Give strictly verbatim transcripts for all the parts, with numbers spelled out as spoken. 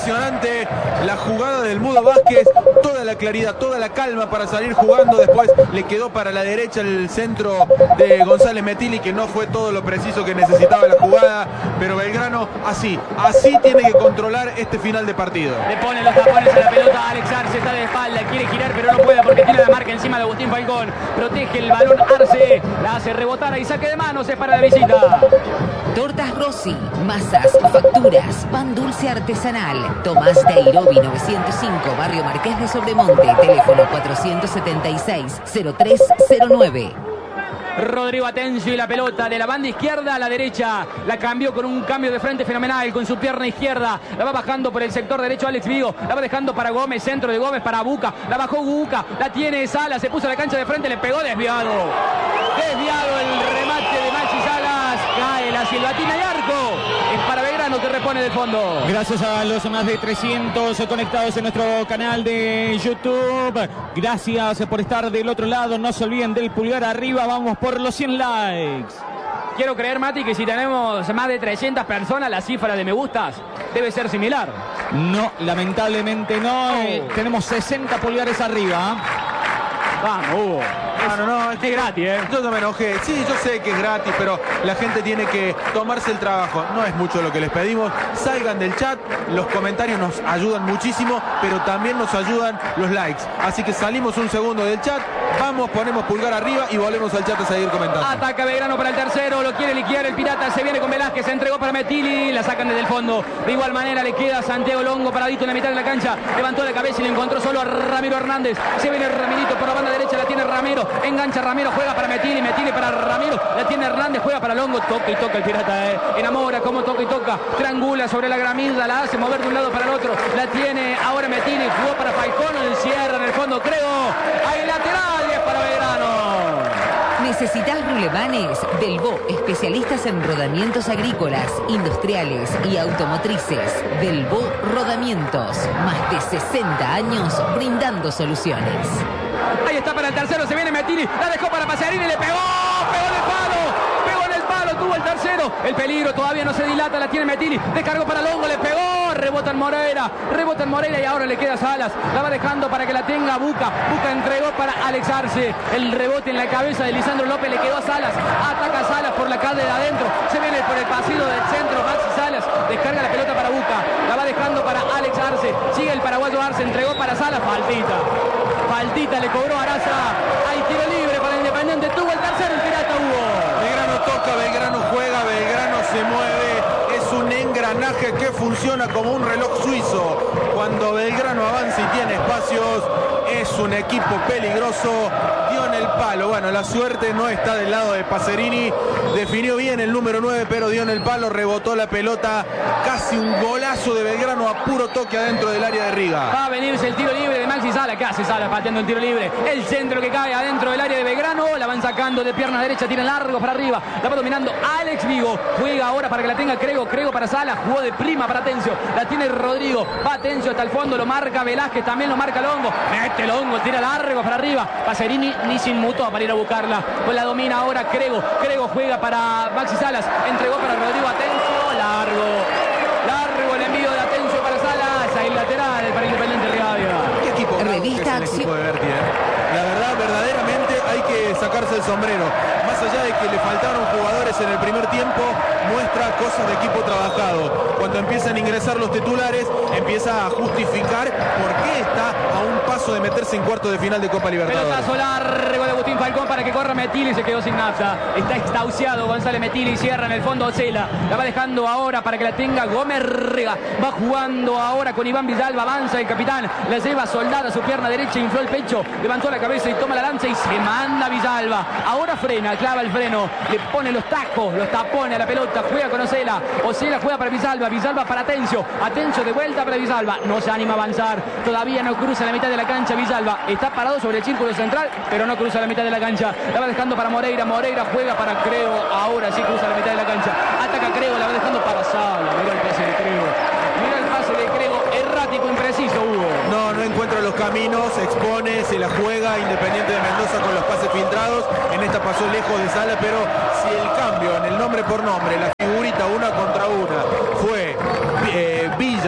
impresionante la jugada del Mudo Vázquez, toda la claridad, toda la calma para salir jugando. Después le quedó para la derecha el centro de González Metilli, que no fue todo lo preciso que necesitaba la jugada, pero Belgrano así, así tiene que controlar este final de partido. Le pone los tapones a la pelota, Alex Arce está de espalda, quiere girar pero no puede porque tiene la marca encima de Agustín Falcón. Protege el balón Arce, la hace rebotar ahí, saque de manos, es para la visita. Tortas Rossi, masas, facturas, pan dulce artesanal. Tomás de Airobi novecientos cinco, Barrio Marqués de Sobremonte, teléfono cuatrocientos setenta y seis, cero tres cero nueve. Rodrigo Atencio y la pelota de la banda izquierda a la derecha. La cambió con un cambio de frente fenomenal con su pierna izquierda. La va bajando por el sector derecho Alex Vigo. La va dejando para Gómez, centro de Gómez para Buca. La bajó Buca, la tiene Salas, se puso a la cancha de frente, le pegó desviado. Desviado el remate de Maxi Salas. Cae la silbatina y arco. Es para Belgrano que repone del fondo. Gracias a los más de trescientos conectados en nuestro canal de YouTube. Gracias por estar del otro lado. No se olviden del pulgar arriba. Vamos por los cien likes. Quiero creer, Mati, que si tenemos más de trescientas personas, la cifra de me gustas debe ser similar. No, lamentablemente no. Oh. Eh, tenemos sesenta pulgares arriba. Vamos, Hugo. Ah, no, no, es que Es gratis, ¿eh? Yo no me enojé. Sí, yo sé que es gratis, pero la gente tiene que tomarse el trabajo. No es mucho lo que les pedimos. Salgan del chat. Los comentarios nos ayudan muchísimo, pero también nos ayudan los likes. Así que salimos un segundo del chat. Vamos, ponemos pulgar arriba y volvemos al chat a seguir comentando. Ataca Belgrano para el tercero, lo quiere liquidar el Pirata, se viene con Velázquez, se entregó para Metilli, la sacan desde el fondo. De igual manera le queda Santiago Longo paradito en la mitad de la cancha, levantó la cabeza y le encontró solo a Ramiro Hernández. Se viene Ramirito por la banda derecha, la tiene Ramiro, engancha Ramiro, juega para Metilli, Metilli para Ramiro, la tiene Hernández, juega para Longo, toca y toca el Pirata, eh. enamora, como toca y toca, triangula sobre la gramilla, la hace mover de un lado para el otro, la tiene ahora Metilli, jugó para Falcón, encierra en el fondo, creo, hay lateral y es para Belgrano. ¿Necesitas rulemanes? Delbo, especialistas en rodamientos agrícolas, industriales y automotrices. Delbo Rodamientos, más de sesenta años brindando soluciones. Ahí está para el tercero, se viene Metilli, la dejó para Paserini, le pegó, pegó en el palo, pegó en el palo, tuvo el tercero, el peligro todavía no se dilata, la tiene Metilli, descargó para Longo, le pegó, rebota en Moreira, rebota en Moreira y ahora le queda Salas, la va dejando para que la tenga Buca, Buca entregó para Alex Arce, el rebote en la cabeza de Lisandro López, le quedó a Salas, ataca a Salas por la calle de adentro, se viene por el pasillo del centro, Maxi Salas, descarga la pelota para Buca, la va dejando para Alex Arce, sigue el paraguayo Arce, entregó para Salas, faltita, faltita le cobró Araza, hay tiro libre para Independiente, tuvo el tercero, el Pirata Hugo. Belgrano toca, Belgrano juega, Belgrano se mueve. Es un engranaje que funciona como un reloj suizo. Cuando Belgrano avanza y tiene espacios, es un equipo peligroso. Dio en el palo. Bueno, la suerte no está del lado de Pacerini. Definió bien el número nueve, pero dio en el palo, rebotó la pelota. Casi un golazo de Belgrano a puro toque adentro del área de Riga. Va a venirse el tiro libre de Maxi Salas. ¿Qué hace Salas pateando el tiro libre? El centro que cae adentro del área de Belgrano. La van sacando de pierna derecha, tira largo para arriba. La va dominando Alex Vigo. Juega ahora para que la tenga Crego. Crego para Salas. Jugó de prima para Atencio. La tiene Rodrigo. Va Atencio hasta el fondo. Lo marca Velázquez. También lo marca Longo. Mete Longo. Tira largo para arriba. Pacerini ni se inmutó para ir a buscarla. Pues la domina ahora Crego. Crego juega para Maxi Salas. Entregó para Rodrigo Atencio. Largo. Largo el envío de Atencio para Salas. Ahí lateral para Independiente Rivadavia. ¿Qué equipo Revista es el Acción. equipo de Berti, eh? La verdad, verdaderamente hay que sacarse el sombrero. Más allá de que le faltaron jugadores en el primer tiempo, muestra cosas de equipo trabajado. Cuando empiezan a ingresar los titulares, empieza a justificar por qué está a un paso de meterse en cuarto de final de Copa Libertadores. Pelotazo largo de Agustín Falcón para que corra Metilli, se quedó sin nafta. Está extauciado González Metilli, cierra en el fondo Ocela. La va dejando ahora para que la tenga Gómez Rega. Va jugando ahora con Iván Villalba, avanza el capitán, la lleva Soldada a su pierna derecha, infló el pecho, levantó la cabeza y toma la lanza y se manda Villalba. Ahora frena, clava el freno, le pone los tacos, los tapones a la pelota, juega con Ocela. Ocela juega para Villalba, Villalba para Atencio. Atencio de vuelta para Villalba, no se anima a avanzar, todavía no cruza la mitad de la cancha Villalba. Está parado sobre el círculo central, pero no cruza la mitad de la cancha. La va dejando para Moreira, Moreira juega para Creo, ahora sí cruza la mitad de la cancha. Ataca Creo, la va dejando para Sala. Mira el pase de Creo. Mira el pase de Creo, errático, impreciso, Hugo. No, no encuentra los caminos, expone, se la juega Independiente de Mendoza con los pases filtrados. En esta pasó lejos de Sala, pero si el cambio en el nombre por nombre, la figurita una contra una, fue eh, Villa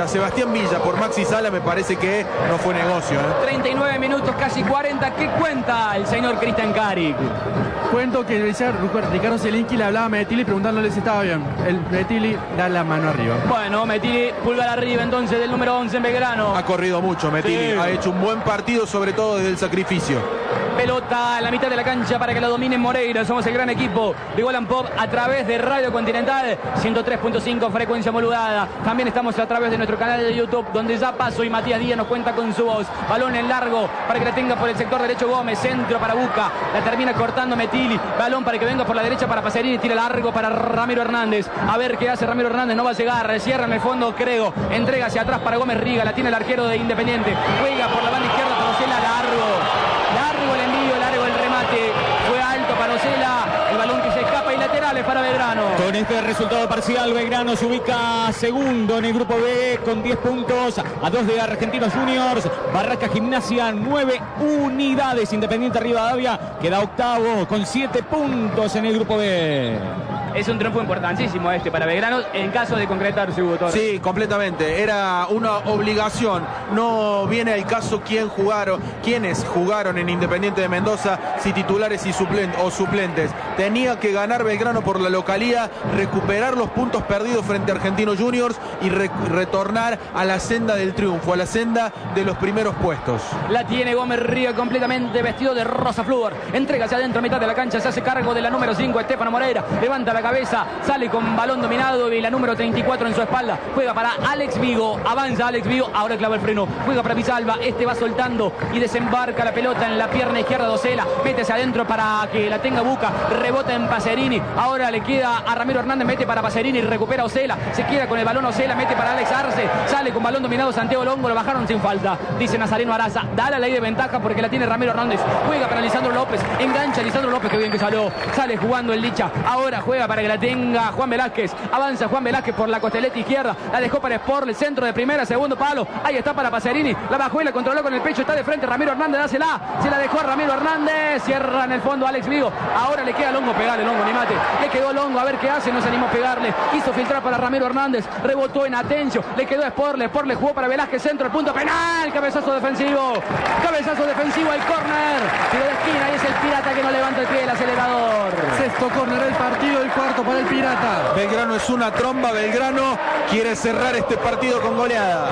para Sebastián Villa por Maxi Sala me parece que no fue negocio. ¿eh? treinta y nueve minutos, casi cuarenta. ¿Qué cuenta el señor Cristian Caric? Cuento que decía Ricardo Zielinski, le hablaba a Metilli preguntándole si estaba bien. El Metilli da la mano arriba. Bueno, Metilli pulgar arriba entonces del número once en Belgrano. Ha corrido mucho Metilli, sí. Ha hecho un buen partido, sobre todo desde el sacrificio. Pelota a la mitad de la cancha para que la domine Moreira. Somos el gran equipo de Golan Pop a través de Radio Continental ciento tres punto cinco frecuencia modulada. También estamos a través de nuestro canal de YouTube, donde ya Paso y Matías Díaz nos cuenta con su voz. Balón en largo para que la tenga por el sector derecho Gómez. Centro para Buca. La termina cortando Metilli. Balón para que venga por la derecha para Pacerini. Tira largo para Ramiro Hernández. A ver qué hace Ramiro Hernández. No va a llegar. Cierra en el fondo, creo. Entrega hacia atrás para Gómez Riga. La tiene el arquero de Independiente. Juega por la banda izquierda para Ocela. Largo. Largo el envío, largo el remate. Fue alto para Ocela. El balón que se escapa y laterales para Belgrano. Con este resultado parcial, Belgrano se ubica segundo en el grupo B con diez puntos, a dos de Argentinos Juniors. Barraca Gimnasia, nueve unidades. Independiente Rivadavia queda octavo con siete puntos en el grupo B. Es un triunfo importantísimo este para Belgrano en caso de concretarse, Hugo Torres. Sí, completamente. Era una obligación. No viene al caso quién jugaron, quiénes jugaron en Independiente de Mendoza, si titulares y suplentes o suplentes. Tenía que ganar Belgrano por la localía, recuperar los puntos perdidos frente a Argentinos Juniors y re retornar a la senda del triunfo, a la senda de los primeros puestos. La tiene Gómez Río completamente vestido de rosa flúor. Entrega hacia adentro, a mitad de la cancha, se hace cargo de la número cinco, Estefano Moreira. Levanta la cabeza, sale con balón dominado y la número treinta y cuatro en su espalda. Juega para Alex Vigo, avanza Alex Vigo, ahora clava el freno. Juega para Pizalba, este va soltando y desembarca la pelota en la pierna izquierda de Ocela. Mete hacia adentro para que la tenga Buca, rebota en Pacerini. Ahora le queda a Ramiro Hernández, mete para Pacerini, recupera Ocela. Se queda con el balón Ocela, mete para Alex Arce. Sale con balón dominado Santiago Longo, lo bajaron sin falta. Dice Nazareno Araza, da la ley de ventaja porque la tiene Ramiro Hernández. Juega para Lisandro López, engancha Lisandro López, que bien que salió. Sale jugando el Licha, ahora juega para que la tenga Juan Velázquez. Avanza Juan Velázquez por la costeleta izquierda. La dejó para Sport, el centro de primera, segundo palo. Ahí está para Pacerini. La bajó y la controló con el pecho. Está de frente Ramiro Hernández, dásela. Se la dejó a Ramiro Hernández. Cierra en el fondo Alex Vigo. Ahora le queda Longo, pegale Longo, ni mate. Le quedó Longo, a ver qué hace. No se animó a pegarle. Quiso filtrar para Ramiro Hernández. Rebotó en Atencio. Le quedó a Sport. Sport le jugó para Velázquez, centro, el punto penal. Cabezazo defensivo. Cabezazo defensivo al córner. Tiro de esquina y es el Pirata que no levanta el pie del acelerador. Sexto córner del partido, el cuarto para el Pirata. Belgrano es una tromba. Belgrano quiere cerrar este partido con goleada.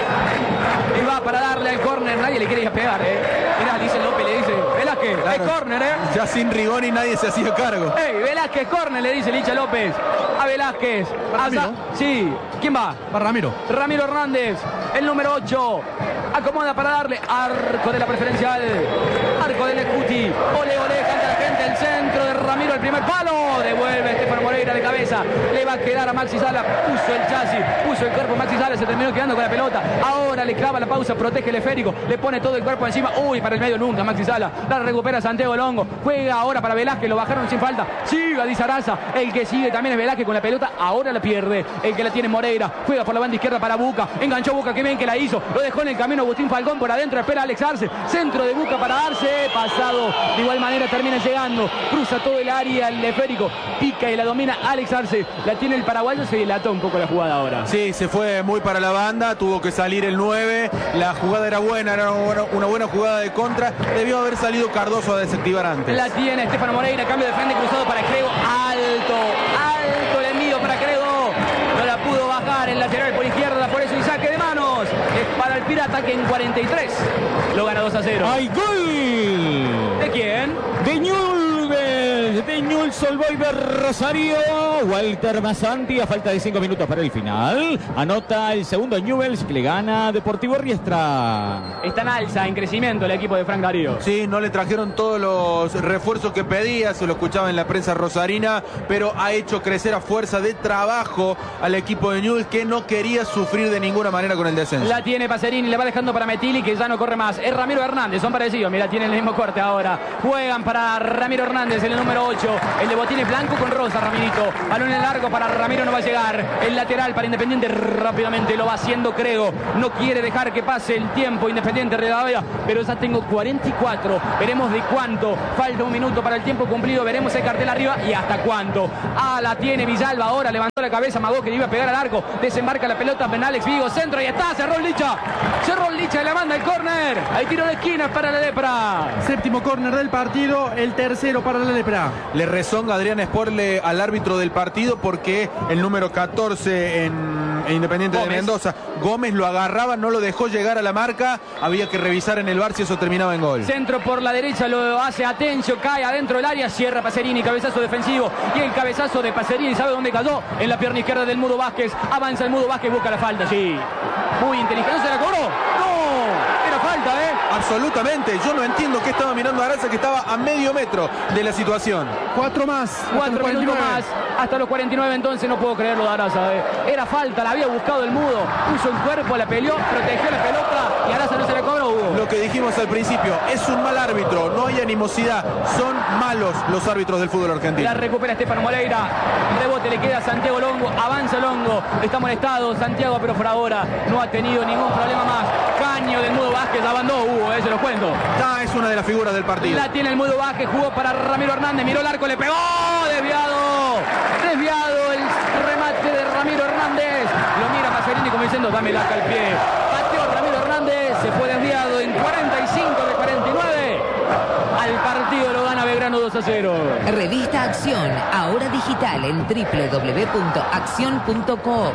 Y va para darle al córner. Nadie le quiere ir a pegar, eh. Mirá, dice López, le dice Velázquez, claro. Es córner, eh. Ya sin Rigoni nadie se hacía cargo. Ey, Velázquez, córner, le dice Licha López a Velázquez. Ramiro. Sí, ¿quién va? Va Ramiro. Ramiro Hernández, el número ocho. Acomoda para darle arco de la preferencial. Arco del Escuti. Ole, ole, canta la gente. El centro de Ramiro, el primer palo. Devuelve Estefano Moreira de cabeza. Le va a quedar a Maxi Sala. Puso el chasis, puso el cuerpo. Maxi Sala se terminó quedando con la pelota. Ahora le clava la pausa, protege el esférico. Le pone todo el cuerpo encima. Uy, para el medio nunca Maxi Sala. La recupera Santiago Longo. Juega ahora para Velázquez. Lo bajaron sin falta. Siga Dizaraza. El que sigue también es Velázquez con la pelota. Ahora la pierde. El que la tiene Moreira. Juega por la banda izquierda para Buca. Enganchó Buca. Qué bien que la hizo. Lo dejó en el camino Agustín Falcón por adentro. Espera Alex Arce. Centro de Buca para Arce. Pasado. De igual manera termina llegando. Cruza todo el área. El esférico. Pica y la domina Alex Arce. La tiene el paraguayo. Se dilató un poco la jugada ahora. Sí, se fue muy para la banda. Tuvo que salir el nueve. La jugada era buena. Era una buena, una buena jugada de contra. Debió haber salido Cardoso a desactivar antes. La tiene Estefano Moreira. Cambio de frente cruzado para Crego. Alto. Alto el envío para Crego. No la pudo bajar el lateral por izquierda. Por eso y saque de manos. Es para el Pirata que en cuarenta y tres lo gana dos a cero. ¡Hay gol! ¿De quién? De Newell's, de Newell's Old Boys de Rosario. Walter Masanti, a falta de cinco minutos para el final, anota el segundo Newell's que le gana Deportivo Riestra. Está en alza, en crecimiento el equipo de Frank Darío. Sí, no le trajeron todos los refuerzos que pedía, se lo escuchaba en la prensa rosarina, pero ha hecho crecer a fuerza de trabajo al equipo de Newell's, que no quería sufrir de ninguna manera con el descenso. La tiene Pacerini, le va dejando para Metilli, que ya no corre más. Es Ramiro Hernández, son parecidos, mira, tienen el mismo corte ahora. Juegan para Ramiro Hernández, el número ocho. El de botines blanco con rosa, Ramirito. Balón en largo para Ramiro, no va a llegar. El lateral para Independiente rápidamente lo va haciendo, creo. No quiere dejar que pase el tiempo Independiente Rivadavia, pero ya tengo cuarenta y cuatro. Veremos de cuánto. Falta un minuto para el tiempo cumplido. Veremos el cartel arriba y hasta cuánto. Ah, la tiene Villalba ahora. Levantó la cabeza Magó, que le iba a pegar al arco. Desembarca la pelota en Alex Vigo. Centro y está. Cerró el Licha. Cerró el Licha y le manda el córner. Hay tiro de esquina para la Lepra. Séptimo córner del partido. El tercero para la Lepra. Le rezonga Adrián Sporle al árbitro del partido porque el número catorce en, en Independiente Gómez. de Mendoza, Gómez lo agarraba, no lo dejó llegar a la marca. Había que revisar en el V A R si eso terminaba en gol. Centro por la derecha, lo hace Atencio, cae adentro del área, cierra Pacerini, cabezazo defensivo. Y el cabezazo de Pacerini, ¿sabe dónde cayó? En la pierna izquierda del Mudo Vázquez. Avanza el Mudo Vázquez, busca la falta, sí. Muy inteligente. ¿No se la cobró? No, era falta, ¿eh? Absolutamente, yo no entiendo qué estaba mirando Araza, que estaba a medio metro de la situación. Cuatro más. Cuatro minutos más. Hasta los cuarenta y nueve, entonces no puedo creerlo de Araza, ¿eh? Era falta, la había buscado el Mudo. Puso el cuerpo, la peleó, protegió la pelota y Araza no se la cobró, Hugo. Lo que dijimos al principio, es un mal árbitro, no hay animosidad. Son malos los árbitros del fútbol argentino. La recupera Estefano Moreira. Rebote le queda a Santiago Longo. Avanza Longo. Está molestado Santiago, pero por ahora no ha tenido ningún problema más. Caño del Mudo Vázquez, abandonó Hugo, eh, se los cuento. Esta es una de las figuras del partido. La tiene el Mudo Vázquez, jugó para Ramiro Hernández, miró el arco, le pegó, desviado. Desviado el remate de Ramiro Hernández. Lo mira Pacerini como diciendo, dame la al pie. Pateó Ramiro Hernández, se fue desviado en cuarenta y cinco de cuarenta y nueve. Al partido lo gana Belgrano dos a cero. Revista Acción, ahora digital en doble u doble u doble u punto acción punto co.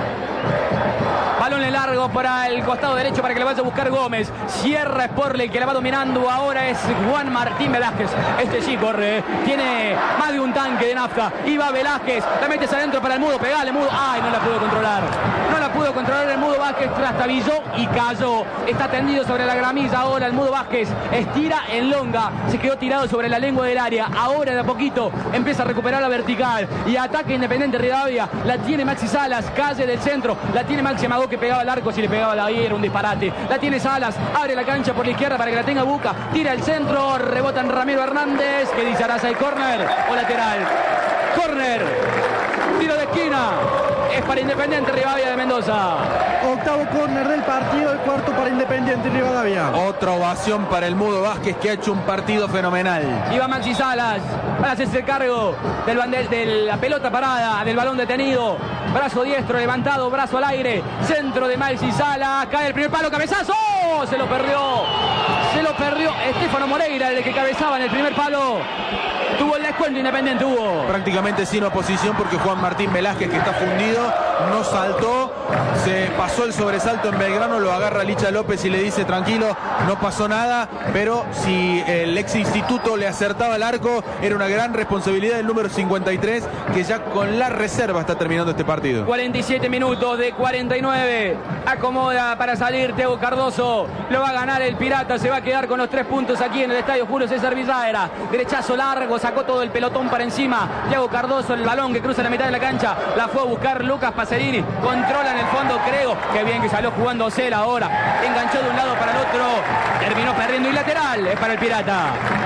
Balón en largo para el costado derecho para que le vaya a buscar Gómez. Cierra Sporle, el que la va dominando ahora es Juan Martín Velázquez. Este sí corre, ¿eh? Tiene más de un tanque de nafta. Y va Velázquez, la metes adentro para el Mudo, pegale Mudo. Ay, no la pudo controlar. No la pudo controlar el Mudo Vázquez, trastabilló y cayó. Está tendido sobre la gramilla ahora el Mudo Vázquez. Estira en longa, se quedó tirado sobre la lengua del área. Ahora de a poquito empieza a recuperar la vertical. Y ataque Independiente Rivadavia. La tiene Maxi Salas, calle del centro. La tiene Maxi Amagó, que pegaba al arco, si le pegaba de ahí era un disparate. La tiene Salas, abre la cancha por la izquierda para que la tenga Buca, tira el centro, rebota en Ramiro Hernández, que dice Araza, el córner o lateral. Córner, tiro de esquina, es para Independiente Rivadavia de Mendoza. Octavo córner del partido, el cuarto para Independiente Rivadavia. Otra ovación para el Mudo Vázquez, que ha hecho un partido fenomenal. Iba Maxi Salas para hacerse cargo del bandel, de la pelota parada, del balón detenido. Brazo diestro levantado, brazo al aire. Centro de Maxi Salas, cae el primer palo, cabezazo. Se lo perdió. Se lo perdió Estefano Moreira, el que cabezaba en el primer palo. Tuvo el descuento Independiente, Hugo. Prácticamente sin oposición porque Juan Martín Velázquez, que está fundido, no saltó, se pasó el sobresalto en Belgrano, lo agarra Licha López y le dice tranquilo, no pasó nada, pero si el ex instituto le acertaba el arco, era una gran responsabilidad del número cincuenta y tres, que ya con la reserva está terminando este partido. cuarenta y siete minutos de cuarenta y nueve, acomoda para salir Thiago Cardoso, lo va a ganar el Pirata, se va a quedar con los tres puntos aquí en el estadio Julio César Villaera. Derechazo largo, sacó todo el pelotón para encima. Thiago Cardoso, el balón que cruza la mitad de la cancha, la fue a buscar Lucas Pacerini, controla en el fondo, creo, que bien que salió jugando Cela ahora, enganchó de un lado para el otro, terminó perdiendo y lateral, es para el Pirata.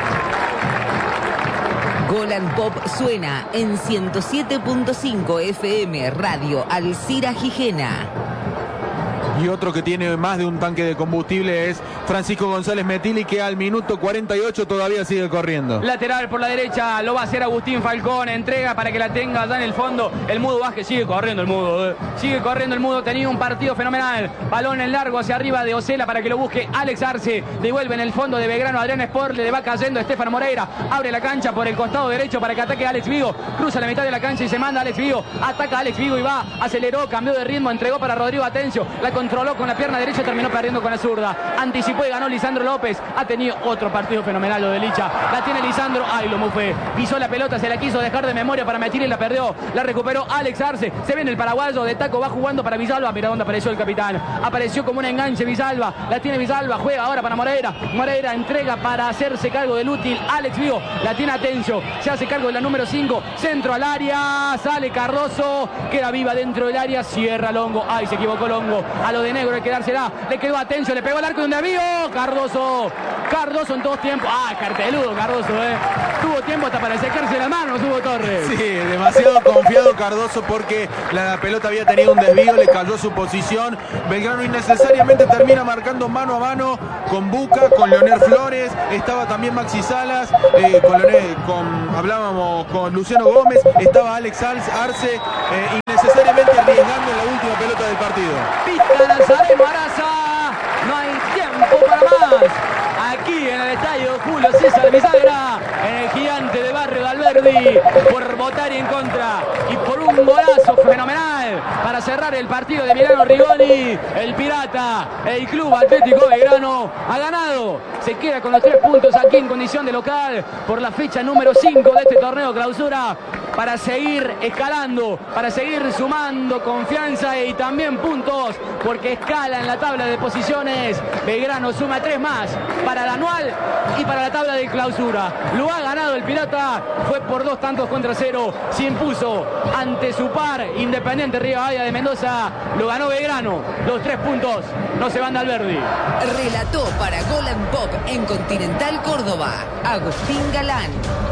Golan Pop suena en ciento siete punto cinco F M Radio Alcira Gijena. Y otro que tiene más de un tanque de combustible es Francisco González Metilli, que al minuto cuarenta y ocho todavía sigue corriendo. Lateral por la derecha, lo va a hacer Agustín Falcón, entrega para que la tenga allá en el fondo. El Mudo Vázquez sigue corriendo el Mudo, eh. sigue corriendo el Mudo, tenía un partido fenomenal. Balón en largo hacia arriba de Ocela para que lo busque Alex Arce. Devuelve en el fondo de Belgrano Adrián Sport, le va cayendo Estefano Moreira. Abre la cancha por el costado derecho para que ataque a Alex Vigo. Cruza la mitad de la cancha y se manda a Alex Vigo. Ataca a Alex Vigo y va, aceleró, cambió de ritmo, entregó para Rodrigo Atencio. La controló con la pierna derecha, terminó perdiendo con la zurda. Anticipó y ganó Lisandro López. Ha tenido otro partido fenomenal lo de Licha. La tiene Lisandro. Ay, lo mufé. Pisó la pelota, se la quiso dejar de memoria para meter y la perdió. La recuperó Alex Arce. Se viene el paraguayo de taco, va jugando para Villalba. Mira dónde apareció el capitán. Apareció como un enganche Villalba. La tiene Villalba, juega ahora para Moreira. Moreira entrega para hacerse cargo del útil. Alex Vigo la tiene Atencio. Se hace cargo de la número cinco. Centro al área. Sale Cardoso. Queda viva dentro del área. Cierra Longo. Ay, se equivocó Longo. A lo de negro hay que dársela. Le quedó Atencio. Le pegó al arco donde había Cardoso. Cardoso en dos tiempos. Ah, carteludo Cardoso, eh. Tuvo tiempo hasta para secarse la mano, Hugo Torres. Sí, demasiado confiado Cardoso porque la pelota había tenido un desvío, le cayó su posición. Belgrano innecesariamente termina marcando mano a mano con Buca, con Leonel Flores, estaba también Maxi Salas, eh, con, Leonel, con hablábamos con Luciano Gómez, estaba Alex Arce, eh, innecesariamente arriesgando en la última pelota del partido. Pita Nazareno Araza, no hay tiempo para más. Aquí en el estadio Julio César Bisagra, en el gigante de Barrio de Alberdi, por votar en contra y por un golazo fenomenal para cerrar el partido de Emiliano Rigoni, el Pirata, el Club Atlético Belgrano ha ganado, se queda con los tres puntos aquí en condición de local por la fecha número cinco de este torneo clausura, para seguir escalando, para seguir sumando confianza y también puntos, porque escala en la tabla de posiciones. Belgrano suma tres más para el anual y para la tabla de clausura. Lo ha ganado el Pirata, fue por dos tantos contra cero, se impuso ante su par Independiente Rivadavia de Mendoza, lo ganó Belgrano, los tres puntos no se van de Alberdi. Relató para Gol and Pop en Continental Córdoba, Agustín Galán.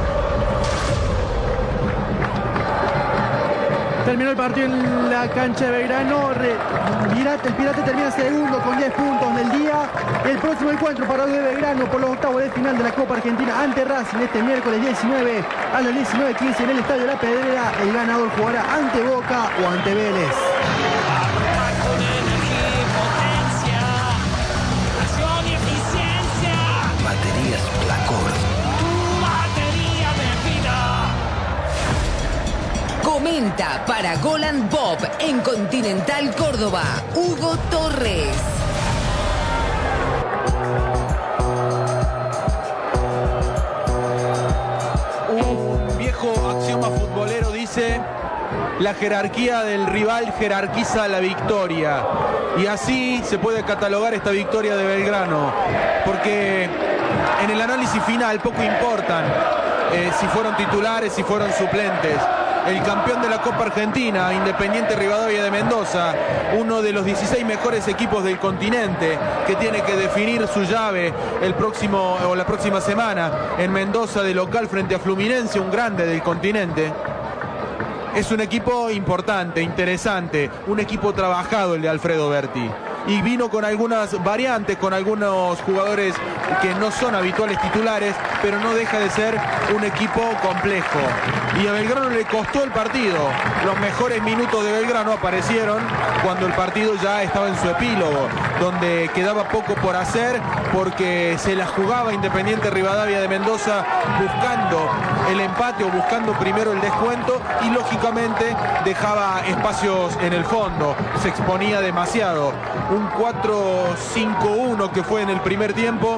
Terminó el partido en la cancha de Belgrano. Re, Pirata, el Pirata termina segundo con diez puntos del día. El próximo encuentro para de Belgrano por los octavos de final de la Copa Argentina ante Racing este miércoles diecinueve a las diecinueve quince en el Estadio La Pedrera. El ganador jugará ante Boca o ante Vélez. Baterías Placor. Comenta para Gol and Pop en Continental Córdoba, Hugo Torres. Un viejo axioma futbolero dice: la jerarquía del rival jerarquiza la victoria. Y así se puede catalogar esta victoria de Belgrano, porque en el análisis final poco importan eh, si fueron titulares, si fueron suplentes. El campeón de la Copa Argentina, Independiente Rivadavia de Mendoza, uno de los dieciséis mejores equipos del continente, que tiene que definir su llave el próximo o la próxima semana en Mendoza de local frente a Fluminense, un grande del continente. Es un equipo importante, interesante, un equipo trabajado el de Alfredo Berti. Y vino con algunas variantes, con algunos jugadores que no son habituales titulares, pero no deja de ser un equipo complejo. Y a Belgrano le costó el partido. Los mejores minutos de Belgrano aparecieron cuando el partido ya estaba en su epílogo, donde quedaba poco por hacer porque se la jugaba Independiente Rivadavia de Mendoza buscando el empate o buscando primero el descuento, y lógicamente dejaba espacios en el fondo, se exponía demasiado. Un cuatro cinco uno que fue en el primer tiempo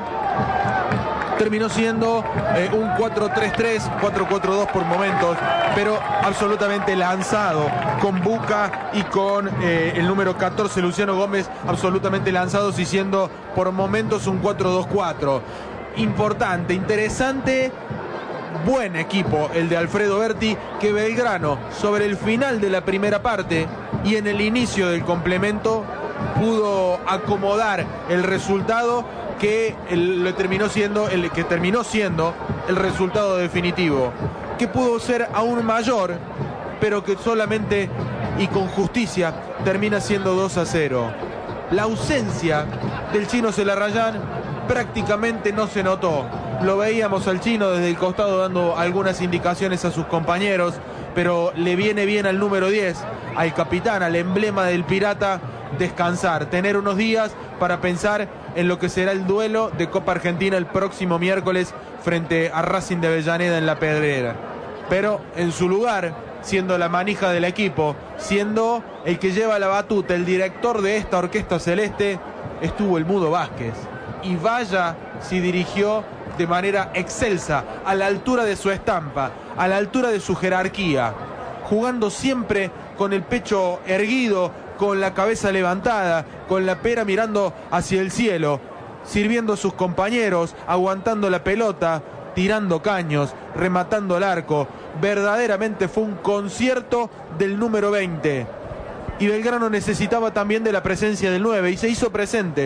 terminó siendo eh, un cuatro tres tres, cuatro cuatro dos por momentos, pero absolutamente lanzado, con Buca y con eh, el número catorce, Luciano Gómez, absolutamente lanzados y siendo por momentos un cuatro dos cuatro. Importante, interesante, buen equipo el de Alfredo Berti, que Belgrano sobre el final de la primera parte y en el inicio del complemento pudo acomodar el resultado que el, le terminó siendo el que terminó siendo el resultado definitivo, que pudo ser aún mayor, pero que solamente y con justicia termina siendo dos a cero. La ausencia del Chino Celarrayán prácticamente no se notó. Lo veíamos al Chino desde el costado dando algunas indicaciones a sus compañeros, pero le viene bien al número diez, al capitán, al emblema del Pirata, descansar, tener unos días para pensar en lo que será el duelo de Copa Argentina el próximo miércoles frente a Racing de Avellaneda en La Pedrera. Pero en su lugar, siendo la manija del equipo, siendo el que lleva la batuta, el director de esta orquesta celeste, estuvo el Mudo Vázquez. Y vaya si dirigió de manera excelsa, a la altura de su estampa, a la altura de su jerarquía, jugando siempre con el pecho erguido, con la cabeza levantada, con la pera mirando hacia el cielo, sirviendo a sus compañeros, aguantando la pelota, tirando caños, rematando el arco. Verdaderamente fue un concierto del número veinte. Y Belgrano necesitaba también de la presencia del nueve y se hizo presente.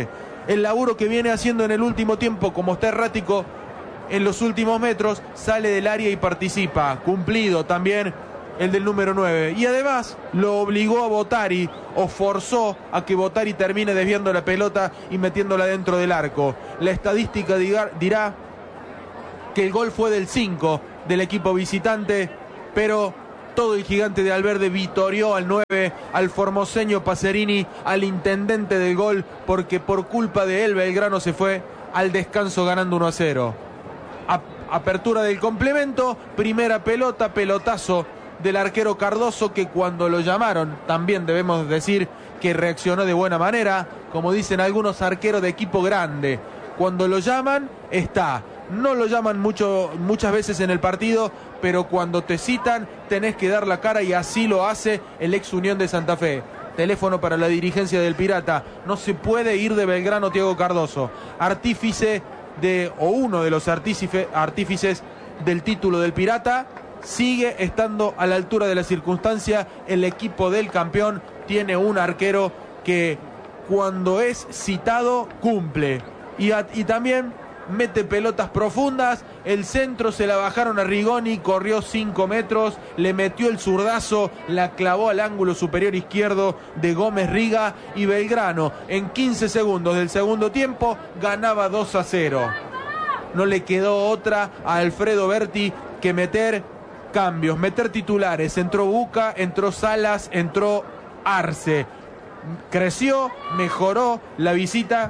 el laburo que viene haciendo en el último tiempo, como está errático en los últimos metros, sale del área y participa. Cumplido también el del número nueve. Y además lo obligó a Bottari, o forzó a que Bottari termine desviando la pelota y metiéndola dentro del arco. La estadística dirá que el gol fue del cinco del equipo visitante, pero todo el gigante de Valverde vitorió al nueve, al formoseño Pacerini, al intendente del gol, porque por culpa de él Belgrano se fue al descanso ganando uno a cero. A- apertura del complemento, primera pelota, pelotazo del arquero Cardoso, que cuando lo llamaron, también debemos decir que reaccionó de buena manera, como dicen algunos arqueros de equipo grande. Cuando lo llaman, está. No lo llaman mucho, muchas veces en el partido, pero cuando te citan tenés que dar la cara, y así lo hace el ex Unión de Santa Fe. Teléfono para la dirigencia del Pirata. No se puede ir de Belgrano Thiago Cardoso, artífice de, o uno de los artífice, artífices del título del Pirata. Sigue estando a la altura de la circunstancia. El equipo del campeón tiene un arquero que cuando es citado cumple, y, a, y también mete pelotas profundas. El centro se la bajaron a Rigoni, corrió cinco metros, le metió el zurdazo, la clavó al ángulo superior izquierdo de Gómez Riga, y Belgrano en quince segundos del segundo tiempo ganaba dos a cero. No le quedó otra a Alfredo Berti que meter cambios, meter titulares. Entró Buca, entró Salas, entró Arce. Creció, mejoró la visita,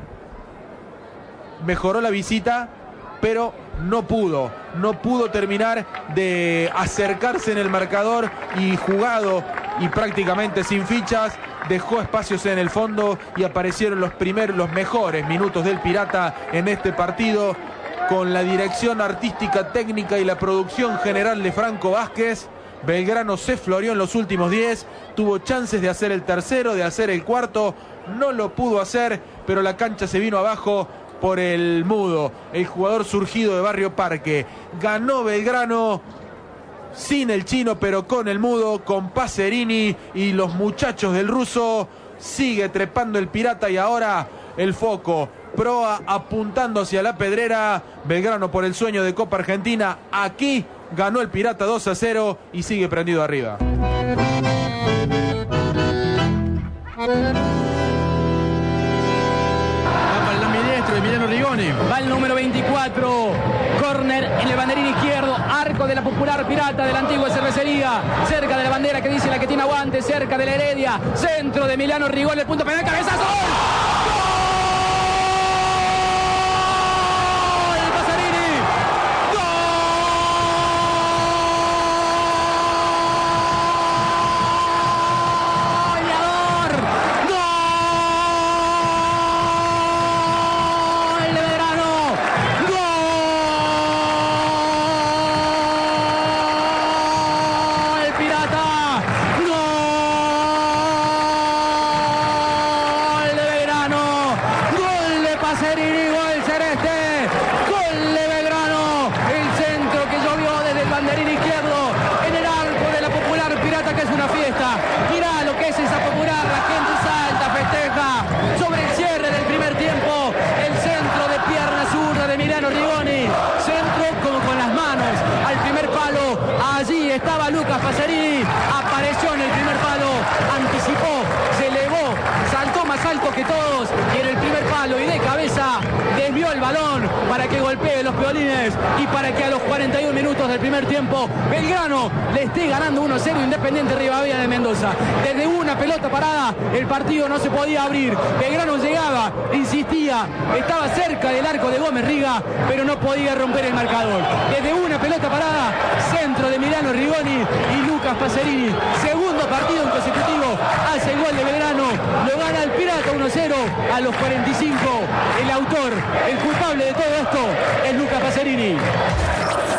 mejoró la visita, pero no pudo, no pudo terminar de acercarse en el marcador, y jugado y prácticamente sin fichas, dejó espacios en el fondo, y aparecieron los primeros, los mejores minutos del Pirata en este partido, con la dirección artística, técnica y la producción general de Franco Vázquez. Belgrano se floreó en los últimos diez, tuvo chances de hacer el tercero, de hacer el cuarto, no lo pudo hacer, pero la cancha se vino abajo por el Mudo, el jugador surgido de Barrio Parque. Ganó Belgrano sin el Chino, pero con el Mudo, con Pacerini y los muchachos del Ruso. Sigue trepando el Pirata, y ahora el foco, proa apuntando hacia la Pedrera. Belgrano por el sueño de Copa Argentina. Aquí ganó el Pirata dos a cero y sigue prendido arriba. Emiliano Rigoni. Va el número veinticuatro, córner en el banderín izquierdo, arco de la popular Pirata de la antigua cervecería, cerca de la bandera que dice la que tiene aguante, cerca de la Heredia, centro de Emiliano Rigoni, el punto penal, cabezazo, ¡gol! Estaba Lucas Pacerini, apareció en el primer palo, anticipó, se elevó, saltó más alto que todos, y en el primer palo y de cabeza desvió el balón para que golpee los peolines, y para que a los cuarenta y un minutos del primer tiempo Belgrano le esté ganando uno a cero Independiente Rivadavia de Mendoza. Desde una pelota parada el partido no se podía abrir. Belgrano llegaba, insistía, estaba cerca del arco de Gómez Riga, pero no podía romper el marcador. Desde una pelota parada, centro de Emiliano Rigoni y Lucas Pacerini, segundo partido en consecutivo, hace el gol de Belgrano, lo gana el Pirata uno a cero a los cuarenta y cinco. El autor, el culpable de todo esto es Lucas Pacerini.